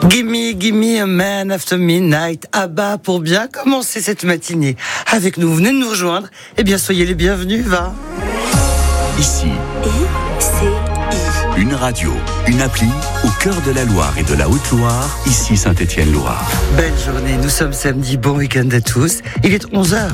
Gimme a man after midnight. ABBA pour bien commencer cette matinée. Avec nous, vous venez de nous rejoindre. Eh bien, soyez les bienvenus, va. Ici, une radio, une appli au cœur de la Loire et de la Haute-Loire, ici Saint-Étienne-Loire. Belle journée, nous sommes samedi, bon week-end à tous. Il est 11h.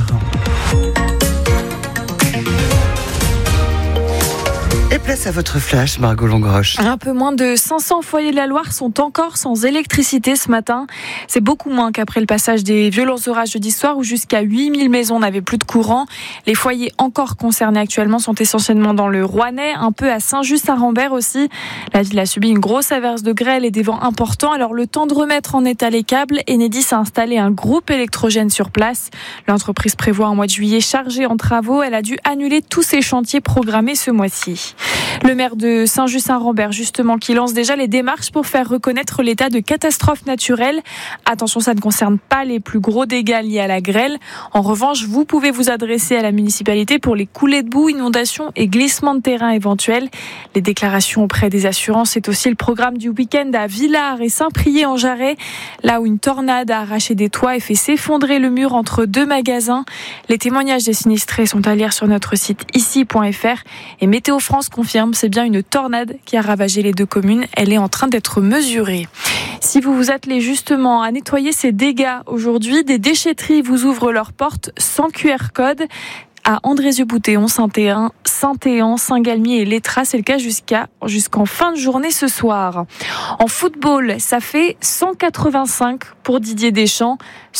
Et place à votre flash, Margot Longroche. Un peu moins de 500 foyers de la Loire sont encore sans électricité ce matin. C'est beaucoup moins qu'après le passage des violents orages jeudi soir où jusqu'à 8000 maisons n'avaient plus de courant. Les foyers encore concernés actuellement sont essentiellement dans le Rouennais, un peu à Saint-Just-Saint-Rambert aussi. La ville a subi une grosse averse de grêle et des vents importants. Alors le temps de remettre en état les câbles, Enedis a installé un groupe électrogène sur place. L'entreprise prévoit un mois de juillet chargé en travaux. Elle a dû annuler tous ses chantiers programmés ce mois-ci. Le maire de Saint-Just-Saint-Rambert, justement, qui lance déjà les démarches pour faire reconnaître l'état de catastrophe naturelle. Attention, ça ne concerne pas les plus gros dégâts liés à la grêle. En revanche, vous pouvez vous adresser à la municipalité pour les coulées de boue, inondations et glissements de terrain éventuels. Les déclarations auprès des assurances, c'est aussi le programme du week-end à Villars et Saint-Priest-en-Jarret, là où une tornade a arraché des toits et fait s'effondrer le mur entre deux magasins. Les témoignages des sinistrés sont à lire sur notre site ici.fr et Météo France confirme, c'est bien une tornade qui a ravagé les deux communes. Elle est en train d'être mesurée. Si vous vous attelez justement à nettoyer ces dégâts aujourd'hui, des déchetteries vous ouvrent leurs portes sans QR code. À Andrézieux-Boutéon, Saint-Éen, Saint-Galmier et Létras, c'est le cas jusqu'en fin de journée ce soir. En football, ça fait 185 pour Didier Deschamps.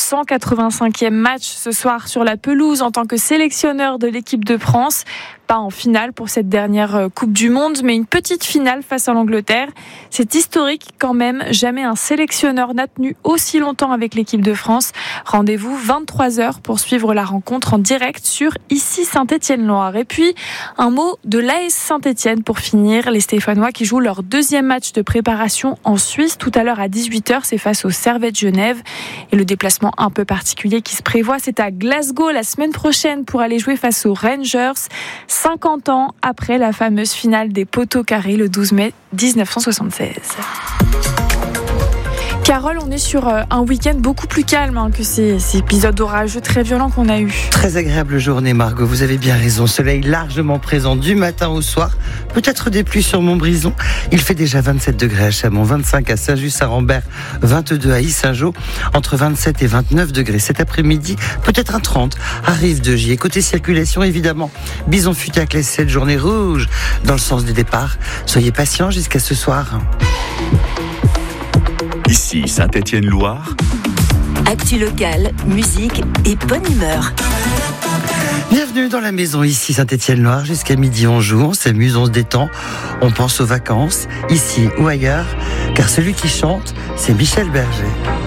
185e match ce soir sur la pelouse en tant que sélectionneur de l'équipe de France. Pas en finale pour cette dernière Coupe du Monde, mais une petite finale face à l'Angleterre. C'est historique quand même. Jamais un sélectionneur n'a tenu aussi longtemps avec l'équipe de France. Rendez-vous 23h pour suivre la rencontre en direct sur ici Saint-Étienne-Loire. Et puis, un mot de l'AS Saint-Étienne pour finir. Les Stéphanois qui jouent leur deuxième match de préparation en Suisse. Tout à l'heure à 18h, c'est face au Servette Genève. Et le déplacement un peu particulier qui se prévoit, c'est à Glasgow la semaine prochaine pour aller jouer face aux Rangers. 50 ans après la fameuse finale des poteaux carrés le 12 mai 1976. Carole, on est sur un week-end beaucoup plus calme que ces épisodes orageux très violents qu'on a eus. Très agréable journée, Margot, vous avez bien raison. Soleil largement présent du matin au soir. Peut-être des pluies sur Montbrison. Il fait déjà 27 degrés à Chamont, 25 à Saint-Just-Saint-Rambert, 22 à Yssingeaux, entre 27 et 29 degrés. Cet après-midi, peut-être un 30 à Rive-de-Gier. Côté circulation, évidemment, Bison futé à classe 7, journée rouge dans le sens du départ. Soyez patients jusqu'à ce soir. Ici Saint-Étienne-Loire. Actu locale, musique et bonne humeur. Bienvenue dans la maison ici Saint-Étienne-Loire. Jusqu'à midi on joue, on s'amuse, on se détend. On pense aux vacances, ici ou ailleurs. Car celui qui chante, c'est Michel Berger.